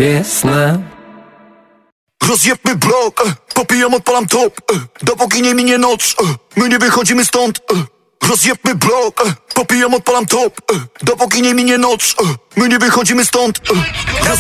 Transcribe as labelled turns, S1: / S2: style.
S1: jest nam.
S2: Rozjebmy blok, popijam, odpalam top, dopóki nie minie noc, my nie wychodzimy stąd. Rozjebmy blok, popijam, odpalam top, dopóki nie minie noc, my nie wychodzimy stąd.